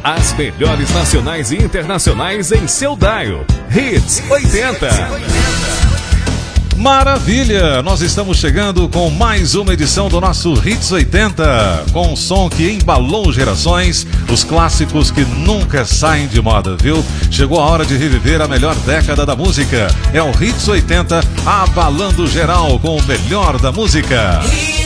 As melhores nacionais e internacionais em seu dial. Hits 80. Maravilha! Nós estamos chegando com mais uma edição do nosso Hits 80, com um som que embalou gerações, os clássicos que nunca saem de moda, viu? Chegou a hora de reviver a melhor década da música. É o Hits 80 abalando geral com o melhor da música.